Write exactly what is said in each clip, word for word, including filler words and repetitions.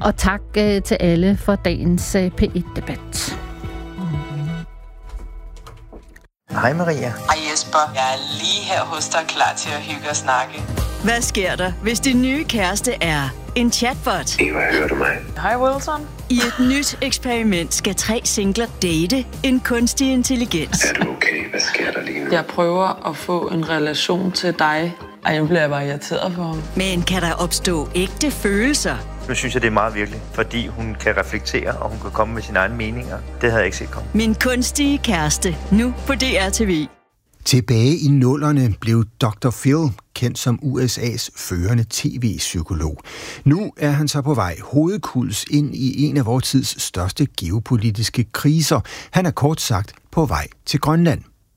Og tak øh, til alle for dagens øh, P et-debat. Hej Maria. Hej Jesper. Jeg er lige her hos dig, klar til at hygge og snakke. Hvad sker der, hvis din nye kæreste er en chatbot? Eva, hører du mig? Hej Wilson. I et nyt eksperiment skal tre singler date en kunstig intelligens. Er du okay? Hvad sker der lige nu? Jeg prøver at få en relation til dig. Ej, nu bliver jeg bare irriteret på ham. Men kan der opstå ægte følelser? Nu synes jeg, det er meget virkelig, fordi hun kan reflektere, og hun kan komme med sine egne meninger. Det havde jeg ikke set komme. Min kunstige kæreste, nu på D R T V. Tilbage i nullerne blev doktor Phil kendt som U S A's førende tv-psykolog. Nu er han så på vej hovedkuls ind i en af vores tids største geopolitiske kriser. Han er kort sagt på vej til Grønland.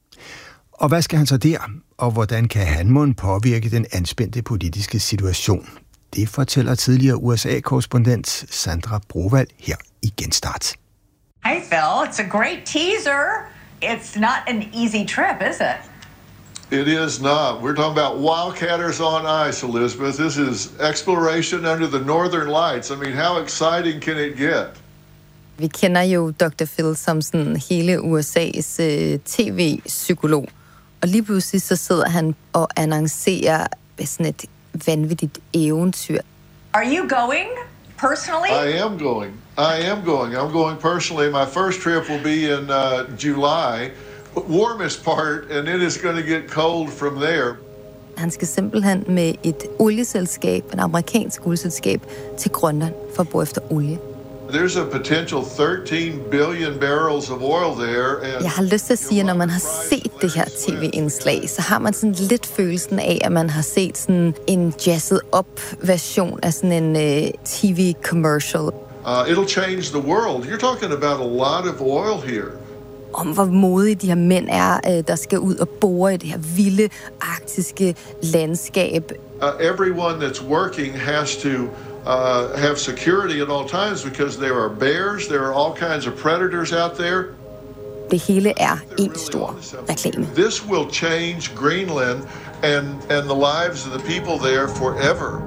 Og hvad skal han så der? Og hvordan kan han mon påvirke den anspændte politiske situation? Det fortæller tidligere U S A-korrespondent Sandra Brovad her i Genstart. Hi Phil, it's a great teaser. It's not an easy trip, is it? It is not. We're talking about wildcatters on ice, Elizabeth. This is exploration under the northern lights. I mean, how exciting can it get? Vi kender jo doktor Phil som sådan hele U S A's øh, tv-psykolog. Og lige pludselig så sidder han og annoncerer sådan et vanvittigt eventyr. Are you going personally? I am going. I am going. I'm going personally. My first trip will be in uh, July, warmest part, and it is going to get cold from there. Han skal simpelthen med et olieselskab, et amerikansk olieselskab, til Grønland for at bo efter olie. There's a potential thirteen billion barrels of oil there. And jeg har lyst til at sige, at når man har set det her tv-indslag, så har man sådan lidt følelsen af, at man har set sådan en jazzet op version af sådan en uh, tv-commercial. Uh, it'll change the world. You're talking about a lot of oil here. Om hvor modige de her mænd er, der skal ud og bore i det her vilde arktiske landskab. Uh, everyone that's working has to Uh, have security at all times because there are bears, there are all kinds of predators out there. Det hele er en stor reklame. This will change Greenland and and the lives of the people there forever.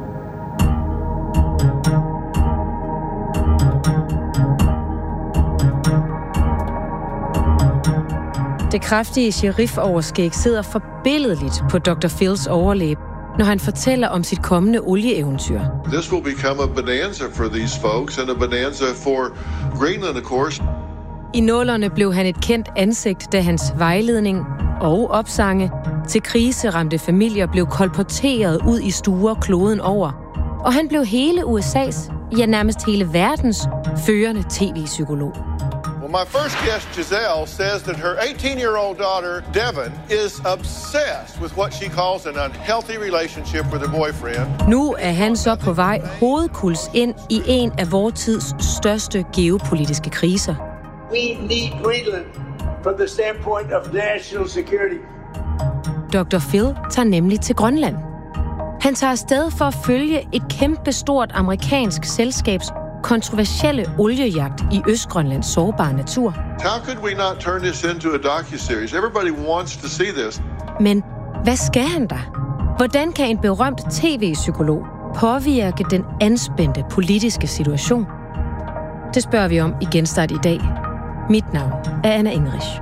Det kraftige sheriff-overskæg sidder forbilledligt på doktor Phils overlæb, når han fortæller om sit kommende olieeventyr. This will become a bonanza for these folks and a bonanza for Greenland, of course. I nullerne blev han et kendt ansigt, da hans vejledning og opsange til kriseramte familier blev kolporteret ud i stuer kloden over. Og han blev hele U S A's, ja nærmest hele verdens, førende tv-psykolog. Well, my first guest, Giselle, says that her eighteen-year-old daughter, Devin, is obsessed with what she calls an unhealthy relationship with her boyfriend. Nu er han så på vej hovedkuls ind i en af vor tids største geopolitiske kriser. We need Greenland from the standpoint of national security. doktor Phil tager nemlig til Grønland. Han tager afsted for at følge et kæmpestort amerikansk selskabs kontroversielle oliejagt i Østgrønlands sårbare natur. How could we not turn this into a docuseries? Everybody wants to see this. Men hvad skal han der? Hvordan kan en berømt tv-psykolog påvirke den anspændte politiske situation? Det spørger vi om i Genstart i dag. Mit navn er Anna Ingerich.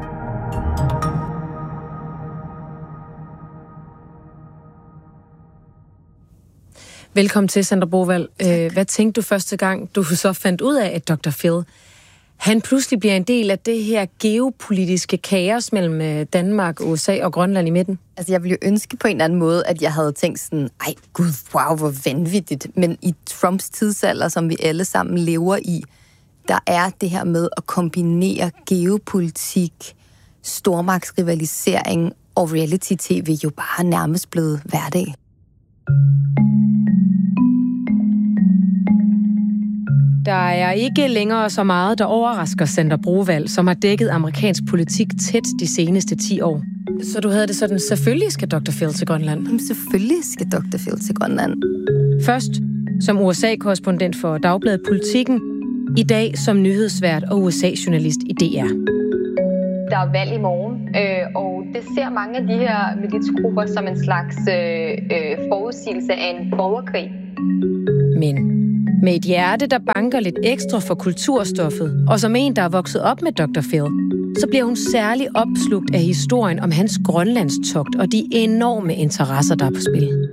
Velkommen til, Sandra Brovad. Hvad tænkte du første gang, du så fandt ud af, at doktor Phil, han pludselig bliver en del af det her geopolitiske kaos mellem Danmark, U S A og Grønland i midten? Altså, jeg ville jo ønske på en eller anden måde, at jeg havde tænkt sådan, ej gud, wow, hvor vanvittigt. Men i Trumps tidsalder, som vi alle sammen lever i, der er det her med at kombinere geopolitik, stormagtsrivalisering og reality-tv jo bare nærmest blevet hverdag. Der er ikke længere så meget, der overrasker Sandra Brovad, som har dækket amerikansk politik tæt de seneste ti år. Så du havde det sådan, selvfølgelig skal doktor Phil til Grønland? Jamen, selvfølgelig skal doktor Phil til Grønland. Først som U S A-korrespondent for Dagbladet Politikken, i dag som nyhedsvært og U S A-journalist i D R. Der er valg i morgen, øh, og det ser mange af de her militsgrupper som en slags øh, øh, forudsigelse af en borgerkrig. Men Med et hjerte, der banker lidt ekstra for kulturstoffet, og som en, der er vokset op med doktor Phil, så bliver hun særlig opslugt af historien om hans grønlandstogt og de enorme interesser, der er på spil.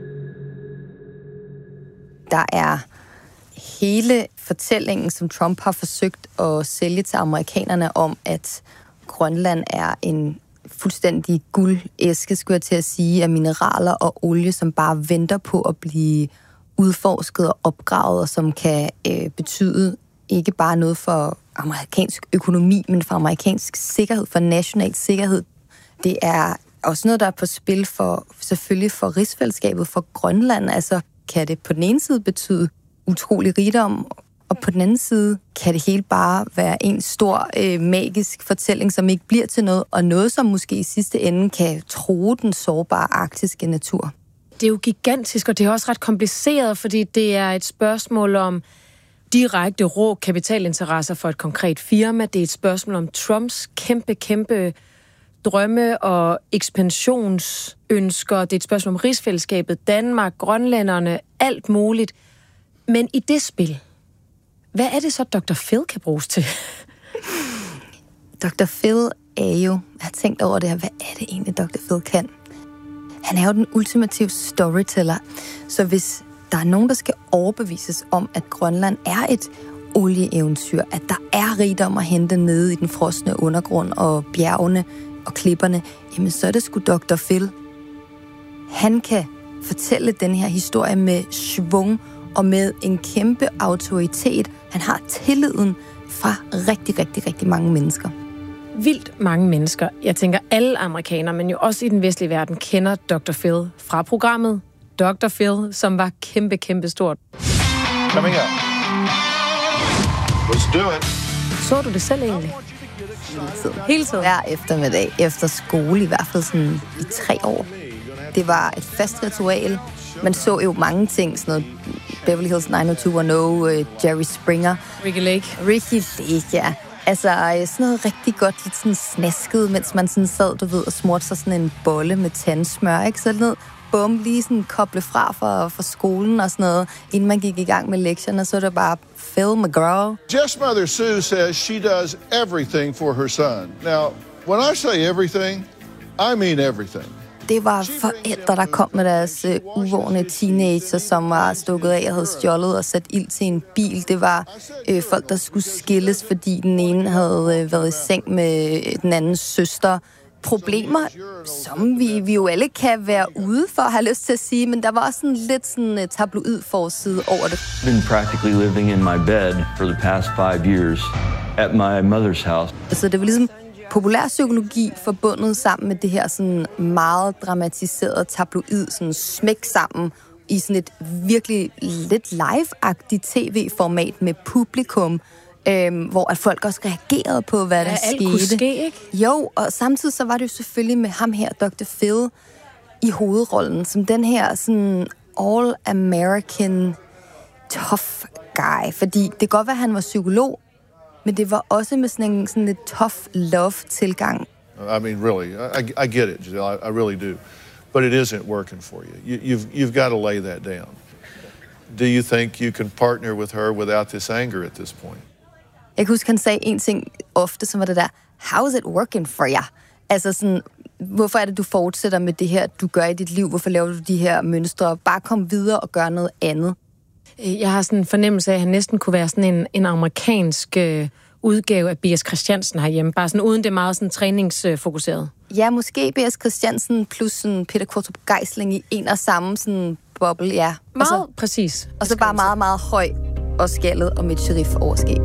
Der er hele fortællingen, som Trump har forsøgt at sælge til amerikanerne om, at Grønland er en fuldstændig guldæske, skulle jeg til at sige, af mineraler og olie, som bare venter på at blive udforsket og opgravet, og som kan øh, betyde ikke bare noget for amerikansk økonomi, men for amerikansk sikkerhed, for national sikkerhed. Det er også noget, der er på spil for, selvfølgelig for rigsfællesskabet, for Grønland. Altså kan det på den ene side betyde utrolig rigdom, og på den anden side kan det hele bare være en stor øh, magisk fortælling, som ikke bliver til noget, og noget, som måske i sidste ende kan true den sårbare arktiske natur. Det er jo gigantisk, og det er også ret kompliceret, fordi det er et spørgsmål om direkte rå kapitalinteresser for et konkret firma. Det er et spørgsmål om Trumps kæmpe, kæmpe drømme og ekspansionsønsker. Det er et spørgsmål om rigsfællesskabet, Danmark, grønlænderne, alt muligt. Men i det spil, hvad er det så, doktor Phil kan bruges til? doktor Phil er jo, jeg har tænkt over det her, hvad er det egentlig, doktor Phil kan? Han er jo den ultimative storyteller. Så hvis der er nogen, der skal overbevises om, at Grønland er et olieeventyr, at der er rigdom at hente nede i den frosne undergrund og bjergene og klipperne, jamen så er det sgu doktor Phil. Han kan fortælle den her historie med schwung og med en kæmpe autoritet. Han har tilliden fra rigtig, rigtig, rigtig mange mennesker. Vildt mange mennesker. Jeg tænker, alle amerikanere, men jo også i den vestlige verden, kender doktor Phil fra programmet doktor Phil, som var kæmpe, kæmpe stort. Coming up. Let's do it. Så du det selv egentlig? Hele tiden. Hele tiden? Hver eftermiddag, efter skole, i hvert fald sådan i tre år. Det var et fast ritual. Man så jo mange ting, sådan noget Beverly Hills nine oh two one oh, uh, Jerry Springer. Ricky Lake. Ricky Lake, ja. Altså, sådan noget rigtig godt, lidt sådan snasket, mens man sådan sad, du ved, og smurte sig sådan en bolle med tandsmør, ikke? Så noget, bum, lige sådan koble fra fra, fra skolen og sådan noget, inden man gik i gang med lektierne, så er det bare Phil McGraw. Jeff's mother, Sue, says she does everything for her son. Now, when I say everything, I mean everything. Det var forældre, der kom med deres uh, uvågne teenager, som var stukket af og havde stjålet og sat ild til en bil. Det var uh, folk, der skulle skilles, fordi den ene havde uh, været i seng med den andens søster. Problemer, som vi, vi jo alle kan være ude for, har jeg lyst til at sige, men der var også sådan lidt sådan uh, tabloid forside over det. I've been practically living in my bed for the past five years at my mother's house. Altså, det var ligesom populærpsykologi forbundet sammen med det her sådan meget dramatiserede tabloid, sådan smæk sammen i sådan et virkelig lidt live-agtigt tv-format med publikum, øhm, hvor at folk også reagerede på, hvad ja, der skete. Kunne ske, ikke? Jo, og samtidig så var det jo selvfølgelig med ham her, doktor Phil, i hovedrollen, som den her sådan all-American tough guy. Fordi det kan godt være, at han var psykolog, men det var også med sådan en sådan lidt tough love-tilgang. I mean, really, I, I get it, Giselle, I, I really do. But it isn't working for you. you you've, you've got to lay that down. Do you think you can partner with her without this anger at this point? Jeg kan huske, han sagde en ting ofte, som var det der, how is it working for you? Altså sådan, hvorfor er det, du fortsætter med det her, du gør i dit liv? Hvorfor laver du de her mønstre? Bare kom videre og gør noget andet. Jeg har sådan en fornemmelse af, at han næsten kunne være sådan en, en amerikansk øh, udgave af B S Christiansen herhjemme. Bare sådan uden det meget sådan træningsfokuseret. Ja, måske B S Christiansen plus sådan Peter Qvortrup Geisling i en og samme sådan boble, ja. Meget så, præcis. Og så bare meget, meget høj og skaldet og med et sheriff overskæg.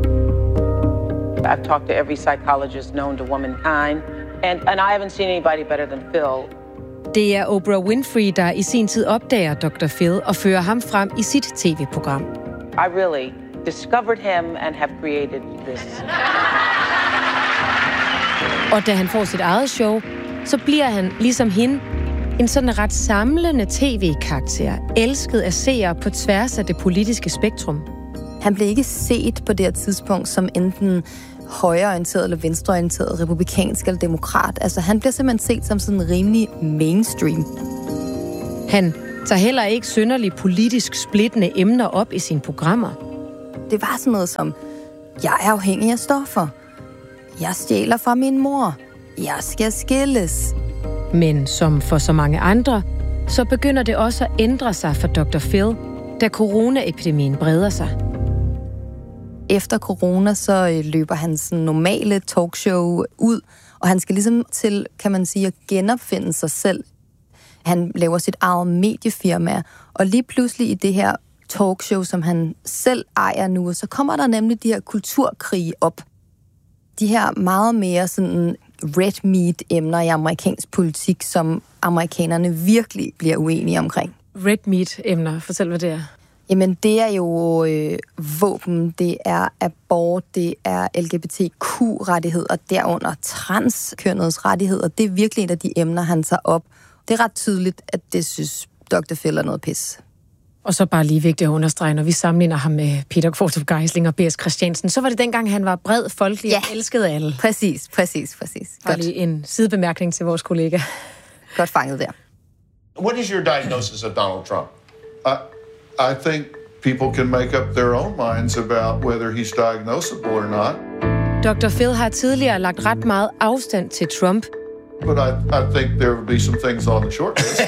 I've talked to every psychologist known to womankind, and, and I haven't seen anybody better than Phil. Det er Oprah Winfrey, der i sin tid opdager doktor Phil og fører ham frem i sit tv-program. I really discovered him and have created this. Og da han får sit eget show, så bliver han, ligesom hende, en sådan ret samlende tv-karakter, elsket af seere på tværs af det politiske spektrum. Han blev ikke set på det her tidspunkt som enten højreorienteret eller venstreorienteret, republikansk eller demokrat. Altså, han bliver simpelthen set som sådan rimelig mainstream. Han tager heller ikke synderligt politisk splittende emner op i sine programmer. Det var sådan noget som, jeg er afhængig af stoffer. Jeg stjæler fra min mor. Jeg skal skilles. Men som for så mange andre, så begynder det også at ændre sig for doktor Phil, da coronaepidemien breder sig. Efter corona, så løber hans normale talkshow ud, og han skal ligesom til, kan man sige, at genopfinde sig selv. Han laver sit eget mediefirma, og lige pludselig i det her talkshow, som han selv ejer nu, så kommer der nemlig de her kulturkrige op. De her meget mere sådan red meat emner i amerikansk politik, som amerikanerne virkelig bliver uenige omkring. Red meat emner, fortæl hvad det er. Jamen, det er jo øh, våben, det er abort, det er L G B T Q-rettigheder, derunder transkønnets rettigheder. Det er virkelig et af de emner, han tager op. Det er ret tydeligt, at det synes doktor Phil er noget pis. Og så bare lige vigtigt at understrege, når vi sammenligner ham med Peter Qvortrup Geisling og B S Christiansen, så var det dengang, han var bred, folkelig og ja. elskede alle. Præcis, præcis, præcis. Bare lige en sidebemærkning til vores kollega. Godt fanget der. What is your diagnosis of Donald Trump? I, I think people can make up their own minds about whether he's diagnosable or not. doktor Phil har tidligere lagt ret meget afstand til Trump. But I, I think there will be some things on the short list.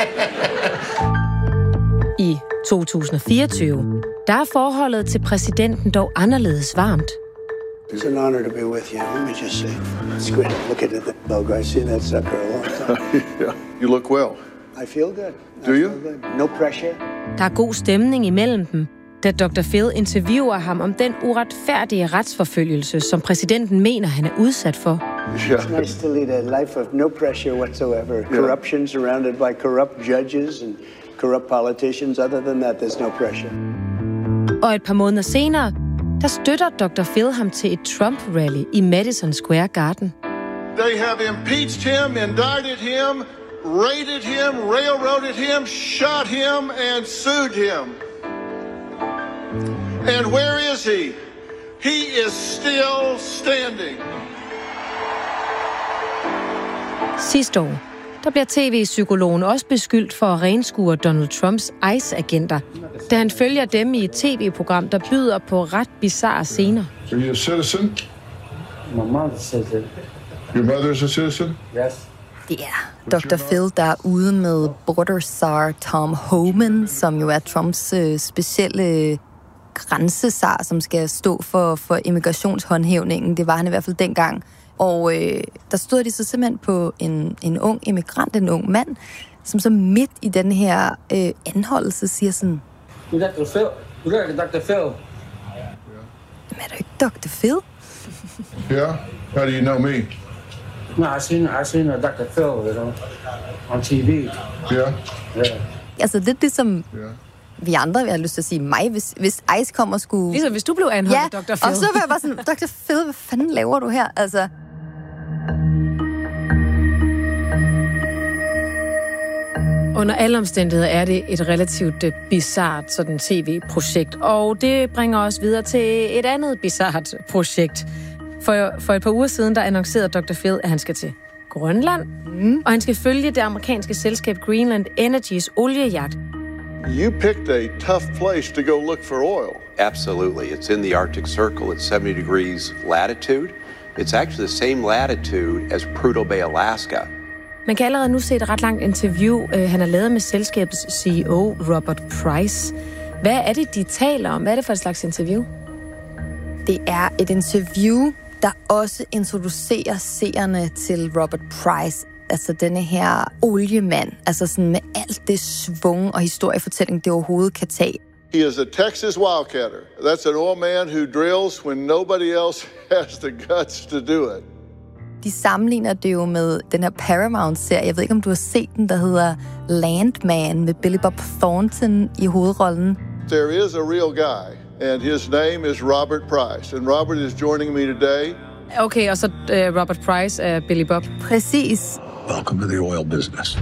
I to tusind fireogtyve, der er forholdet til præsidenten dog anderledes varmt. It's an honor to be with you. Let me just say, it's great to look at it. Logo, I've seen that sucker a long time. Yeah, you look well. I feel good. Do I you? feel good. No pressure. Der er god stemning imellem dem, da doktor Phil interviewer ham om den uretfærdige retsforfølgelse, som præsidenten mener, han er udsat for. Yeah. It's nice to lead a life of no pressure whatsoever. Yeah. Corruption surrounded by corrupt judges and corrupt politicians. Other than that, there's no pressure. Og et par måneder senere, der støtter doktor Phil ham til et Trump-rally i Madison Square Garden. They have impeached him, indicted him, raided him, railroaded him, shot him, and sued him. And where is he? He is still standing. Sidste år, der bliver tv-psykologen også beskyldt for at renskue Donald Trumps ICE-agenter, da han følger dem i et tv-program, der byder på ret bizarre scener. Are you a citizen? My mother says it. Your mother is a citizen? Yes. Det er doktor Phil, der er ude med border czar Tom Homan, som jo er Trumps øh, specielle grænsezar, som skal stå for, for immigrationshåndhævningen. Det var han i hvert fald dengang. Og øh, der stod de så simpelthen på en, en ung immigrant, en ung mand, som så midt i den her øh, anholdelse siger sådan... Du er doktor Phil. Du er doktor Phil. Men er du ikke doktor Phil? Yeah? How do you know me? No, I seen I seen a doktor Phil, you know, on T V. Yeah? Yeah. Altså lidt ligesom... Yeah. Vi andre, jeg har lyst til at sige mig, hvis, hvis Ice kommer og skulle... Ligesom hvis du blev anholdt, ja, doktor Phil. Og så var jeg bare sådan, doktor Phil, hvad fanden laver du her? Altså... Under alle omstændigheder er det et relativt uh, bizart sådan tv-projekt, og det bringer os videre til et andet bizart projekt. For, for et par uger siden, der annoncerede doktor Phil, at han skal til Grønland, mm. og han skal følge det amerikanske selskab Greenland Energys oliejagt. You picked a tough place to go look for oil. Absolutely. It's in the Arctic Circle at seventy degrees latitude. It's actually the same latitude as Prudhoe Bay, Alaska. Man kan allerede nu se et ret langt interview, øh, han har lavet med selskabets C E O, Robert Price. Hvad er det, de taler om? Hvad er det for et slags interview? Det er et interview, der også introducerer seerne til Robert Price. Altså denne her oliemand, altså sådan med alt det svung og historiefortælling, det overhovedet kan tage. He is a Texas wildcatter. That's an old man who drills when nobody else has the guts to do it. De sammenligner det jo med den her Paramount-serie. Jeg ved ikke, om du har set den, der hedder Landman med Billy Bob Thornton i hovedrollen. There is a real guy, and his name is Robert Price. And Robert is joining me today. Okay, og så uh, Robert Price er uh, Billy Bob. Præcis. Welcome to the oil business.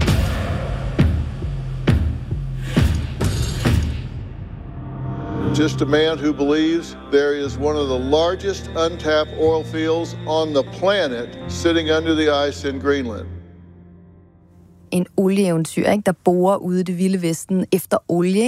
Just a man who believes there is one of the largest untapped oil fields on the planet sitting under the ice in Greenland. En olieeventyr, ikke, der borer ude i det vilde vesten efter olie, ikke?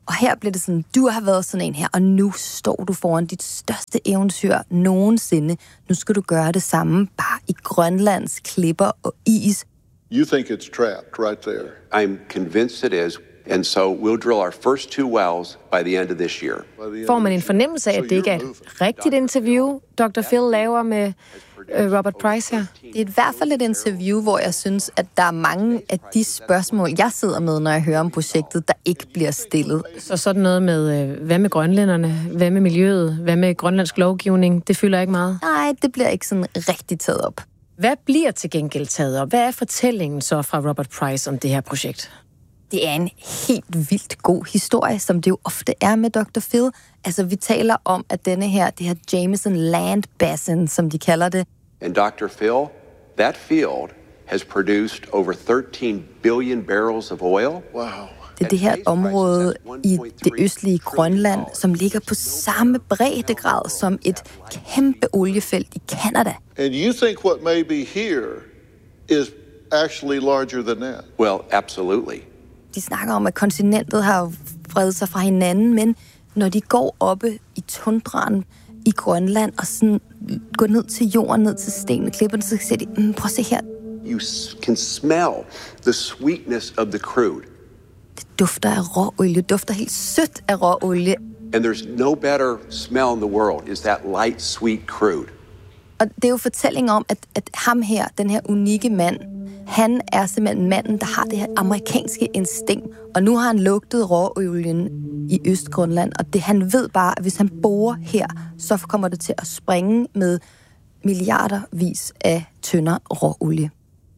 Og her bliver det sådan, du har været sådan en her, og nu står du foran dit største eventyr nogensinde. Nu skal du gøre det samme, bare i Grønlands klipper og is. You think it's trapped right there? I'm convinced it is. And so we'll drill our first two wells by the end of this year. Får man en fornemmelse af, at det ikke er et rigtigt interview, doktor Phil laver med øh, Robert Price her? Det er i hvert fald et interview, hvor jeg synes, at der er mange af de spørgsmål, jeg sidder med, når jeg hører om projektet, der ikke bliver stillet. Så sådan noget med, øh, hvad med grønlænderne? Hvad med miljøet? Hvad med grønlandsk lovgivning? Det fylder ikke meget? Nej, det bliver ikke sådan rigtig taget op. Hvad bliver til gengæld taget op? Hvad er fortællingen så fra Robert Price om det her projekt? Det er en helt vildt god historie, som det jo ofte er med doktor Phil. Altså, vi taler om, at denne her, det her Jameson Land Basin, som de kalder det. And doctor Phil, that field has produced over thirteen billion barrels of oil. Wow. Det er det her område i det østlige Grønland, som ligger på samme breddegrad som et kæmpe oliefelt i Canada. And you think what may be here is actually larger than that? Well, absolutely. De snakker om, at kontinentet har vredet sig fra hinanden, men når de går oppe i tundraen i Grønland og sådan går ned til jorden, ned til stenene, klipperne, så siger de, mm, prøv at se her. You can smell the sweetness of the crude. Det dufter af råolie, dufter helt sødt af råolie. And there's no better smell in the world is that light, sweet crude. Og det er jo fortælling om, at, at ham her, den her unikke mand, han er simpelthen manden, der har det her amerikanske instinkt. Og nu har han lugtet råolien i Østgrønland, og det han ved bare, at hvis han borer her, så kommer det til at springe med milliardervis af tønder råolie.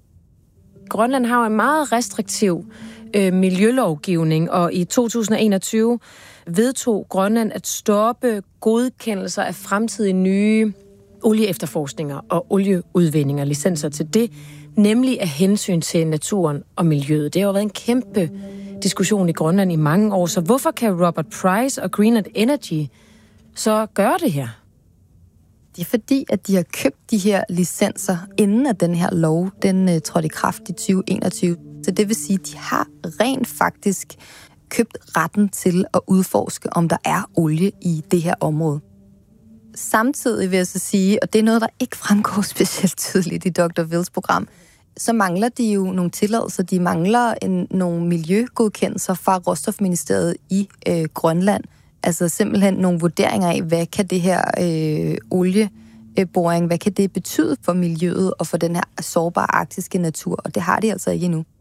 Grønland har en meget restriktiv øh, miljølovgivning, og i to tusind og enogtyve vedtog Grønland at stoppe godkendelser af fremtidige nye olieefterforskninger og olieudvindinger, licenser til det, nemlig af hensyn til naturen og miljøet. Det har jo været en kæmpe diskussion i Grønland i mange år, så hvorfor kan Robert Price og Greenland Energy så gøre det her? Det er fordi, at de har købt de her licenser, inden at den her lov, den uh, trådte i kraft i tyve enogtyve. Så det vil sige, at de har rent faktisk købt retten til at udforske, om der er olie i det her område. Samtidig vil jeg så sige, og det er noget, der ikke fremgår specielt tydeligt i doktor Phils program, så mangler de jo nogle tilladelser. De mangler en, nogle miljøgodkendelser fra Råstofministeriet i øh, Grønland. Altså simpelthen nogle vurderinger af, hvad kan det her øh, olieboring, hvad kan det betyde for miljøet og for den her sårbare arktiske natur, og det har de altså ikke endnu.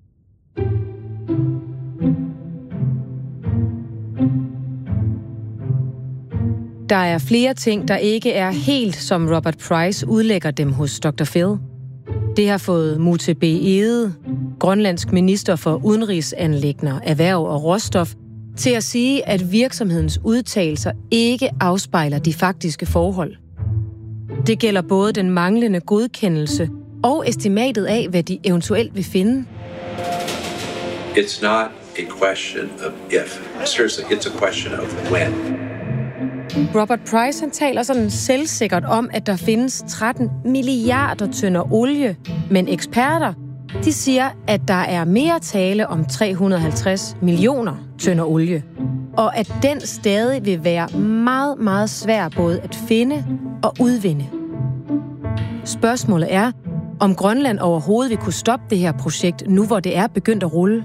Der er flere ting, der ikke er helt, som Robert Price udlægger dem hos doktor Phil. Det har fået Mute B. Egede, grønlandsk minister for udenrigsanliggender, erhverv og råstof, til at sige, at virksomhedens udtalelser ikke afspejler de faktiske forhold. Det gælder både den manglende godkendelse og estimatet af, hvad de eventuelt vil finde. It's not a question of if. Seriously, it's a question of when. Robert Price han taler sådan selvsikkert om, at der findes tretten milliarder tønder olie, men eksperter de siger, at der er mere tale om tre hundrede og halvtreds millioner tønder olie, og at den stadig vil være meget, meget svær både at finde og udvinde. Spørgsmålet er, om Grønland overhovedet vil kunne stoppe det her projekt, nu hvor det er begyndt at rulle.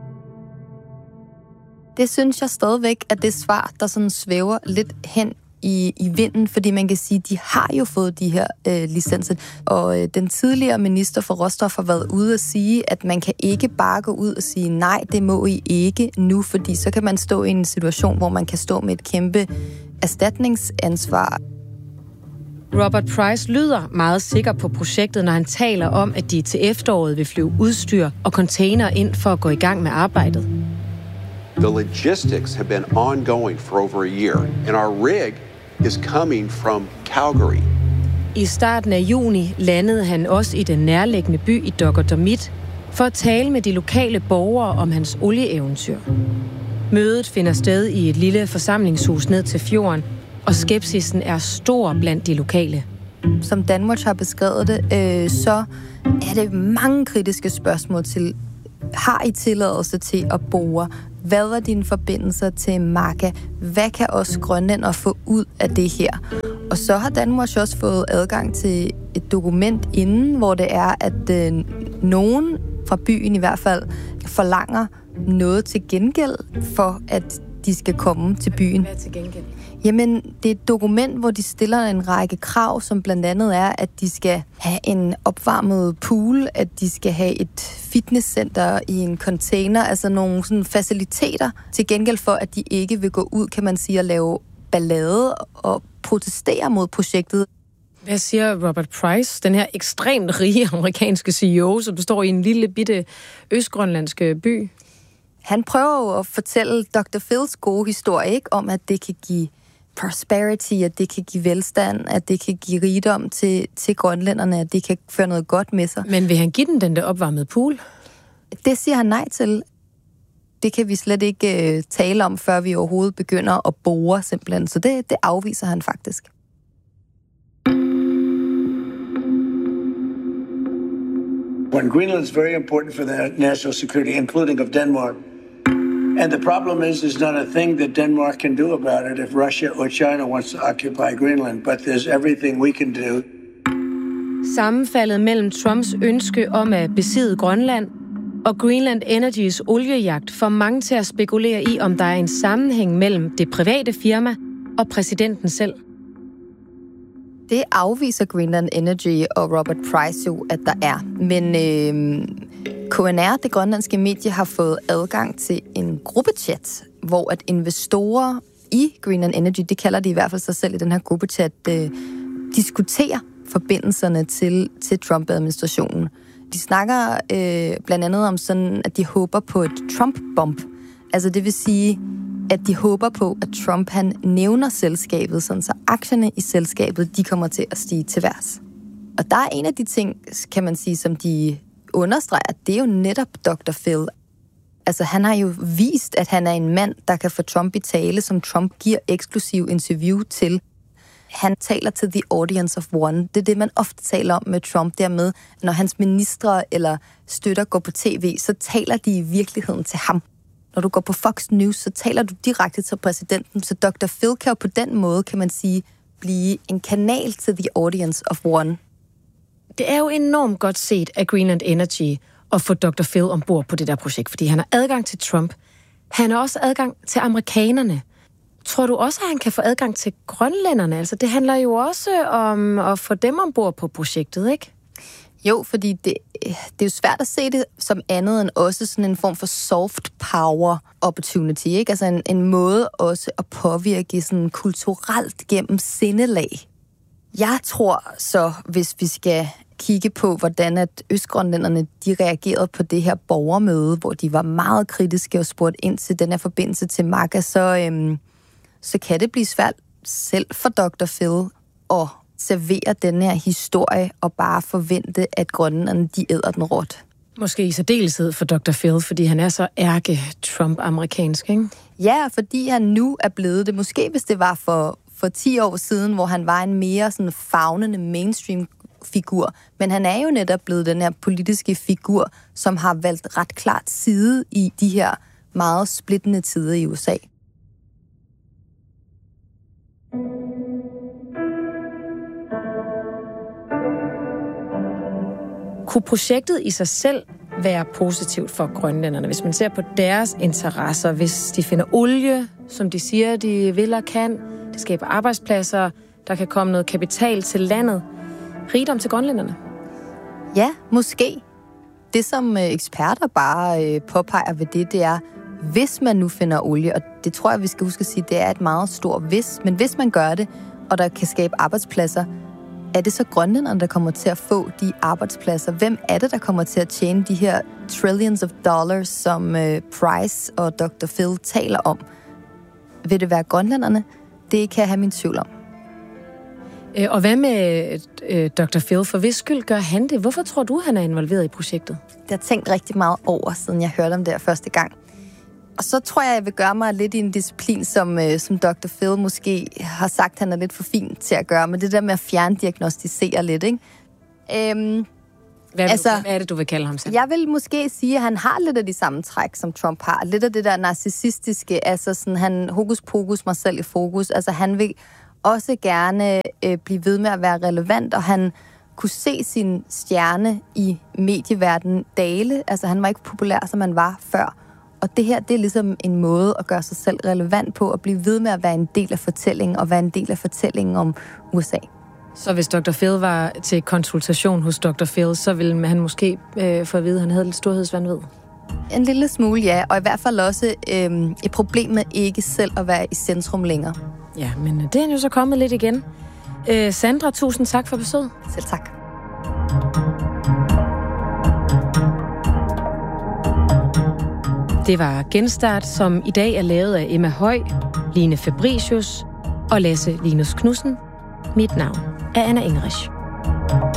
Det synes jeg stadigvæk er det svar, der sådan svæver lidt hen i, i vinden, fordi man kan sige, at de har jo fået de her øh, licenser. Og øh, den tidligere minister for råstof har været ude at sige, at man kan ikke bare gå ud og sige, nej, det må I ikke nu, fordi så kan man stå i en situation, hvor man kan stå med et kæmpe erstatningsansvar. Robert Price lyder meget sikker på projektet, når han taler om, at de til efteråret vil flyve udstyr og container ind for at gå i gang med arbejdet. The logistics have been ongoing for over a year, and our rig is coming from Calgary. I starten af juni landede han også i den nærliggende by i Dokkerdomit for at tale med de lokale borgere om hans olieeventyr. Mødet finder sted i et lille forsamlingshus ned til fjorden, og skepsisen er stor blandt de lokale. Som Danmark har beskrevet det, øh, så er det mange kritiske spørgsmål til, har I tilladelse til at bore? Hvad var dine forbindelser til Maka? Hvad kan os grønlændere få ud af det her? Og så har Danmark også fået adgang til et dokument inden, hvor det er, at øh, nogen fra byen i hvert fald forlanger noget til gengæld for, at de skal komme til byen. Hvad til gengæld? Jamen, det er et dokument, hvor de stiller en række krav, som blandt andet er, at de skal have en opvarmet pool, at de skal have et fitnesscenter i en container, altså nogle sådan faciliteter, til gengæld for, at de ikke vil gå ud, kan man sige, og lave ballade og protestere mod projektet. Hvad siger Robert Price, den her ekstremt rige amerikanske C E O, som består i en lille bitte østgrønlandske by? Han prøver jo at fortælle doktor Phils gode historie, ikke? Om at det kan give prosperity, at det kan give velstand, at det kan give rigdom til, til grønlænderne, at det kan føre noget godt med sig. Men vil han give den den der opvarmede pool? Det siger han nej til. Det kan vi slet ikke uh, tale om, før vi overhovedet begynder at bore simpelthen. Så det, det afviser han faktisk. When Greenland is very important for their national security, including of Denmark. And the problem is, there's not a thing that Denmark can do about it if Russia or China wants to occupy Greenland. But there's everything we can do. Sammenfaldet mellem Trumps ønske om at besidde Grønland og Greenland Energys oliejagt får mange til at spekulere i, om der er en sammenhæng mellem det private firma og præsidenten selv. Det afviser Greenland Energy og Robert Price jo, at der er. Men øh, K N R, det grønlandske medie, har fået adgang til en gruppechat, hvor at investorer i Greenland Energy, det kalder de i hvert fald sig selv i den her gruppechat, øh, diskuterer forbindelserne til, til Trump-administrationen. De snakker øh, blandt andet om sådan, at de håber på et Trump-bump. Altså det vil sige, at de håber på, at Trump han nævner selskabet, sådan så aktierne i selskabet, de kommer til at stige til værs. Og der er en af de ting, kan man sige, som de understreger, det er jo netop doktor Phil. Altså han har jo vist, at han er en mand, der kan få Trump i tale, som Trump giver eksklusiv interview til. Han taler til the audience of one. Det er det, man ofte taler om med Trump, dermed, når hans ministre eller støtter går på tv, så taler de i virkeligheden til ham. Når du går på Fox News, så taler du direkte til præsidenten, så doktor Phil kan jo på den måde, kan man sige, blive en kanal til the audience of one. Det er jo enormt godt set af Greenland Energy at få doktor Phil ombord på det der projekt, fordi han har adgang til Trump. Han har også adgang til amerikanerne. Tror du også, at han kan få adgang til grønlænderne? Altså, det handler jo også om at få dem ombord på projektet, ikke? Jo, fordi det, det er jo svært at se det som andet end også sådan en form for soft power opportunity, ikke? Altså en, en måde også at påvirke sådan kulturelt gennem sindelag. Jeg tror så, hvis vi skal kigge på, hvordan at østgrønlænderne, de reagerede på det her borgermøde, hvor de var meget kritiske og spurgte ind til den her forbindelse til Maka, så, øhm, så kan det blive svært selv for doktor Phil at servere den her historie og bare forvente, at grønlænderne, de æder den råt. Måske i særdeleshed for doktor Phil, fordi han er så ærke-Trump-amerikansk, ikke? Ja, fordi han nu er blevet det. Måske hvis det var for, for ti år siden, hvor han var en mere sådan favnende mainstream-figur. Men han er jo netop blevet den her politiske figur, som har valgt ret klart side i de her meget splittende tider i U S A. Kunne projektet i sig selv være positivt for grønlænderne, hvis man ser på deres interesser, hvis de finder olie, som de siger, de vil og kan, det skaber arbejdspladser, der kan komme noget kapital til landet, rigdom til grønlænderne? Ja, måske. Det, som eksperter bare påpeger ved det, det er, hvis man nu finder olie, og det tror jeg, vi skal huske at sige, det er et meget stort hvis, men hvis man gør det, og der kan skabe arbejdspladser, er det så grønlænderne, der kommer til at få de arbejdspladser? Hvem er det, der kommer til at tjene de her trillions of dollars, som uh, Price og doktor Phil taler om? Vil det være grønlænderne? Det kan jeg have min tvivl om. Og hvad med øh, doktor Phil? For hvis skyld gør han det? Hvorfor tror du, han er involveret i projektet? Det har jeg tænkt rigtig meget over, siden jeg hørte om det her første gang. Og så tror jeg, jeg vil gøre mig lidt i en disciplin, som, øh, som doktor Phil måske har sagt, han er lidt for fin til at gøre, men det der med at fjerndiagnostisere lidt, ikke? Øhm, Hvad, altså, du, hvad er det, du vil kalde ham, Sandra? Jeg vil måske sige, at han har lidt af de samme træk, som Trump har. Lidt af det der narcissistiske, altså sådan, han hokus pokus, mig selv i fokus. Altså, han vil også gerne øh, blive ved med at være relevant, og han kunne se sin stjerne i medieverdenen dale. Altså, han var ikke populær, som han var før. Og det her, det er ligesom en måde at gøre sig selv relevant på, at blive ved med at være en del af fortællingen, og være en del af fortællingen om U S A. Så hvis doktor Phil var til konsultation hos doktor Phil, så ville han måske øh, få at vide, at han havde lidt storhedsvanvid? En lille smule, ja. Og i hvert fald også øh, et problem med ikke selv at være i centrum længere. Ja, men det er jo så kommet lidt igen. Øh, Sandra, tusind tak for besøget. Selv tak. Det var Genstart, som i dag er lavet af Emma Høj, Line Fabricius og Lasse Linus Knudsen. Mit navn er Anna Engerich.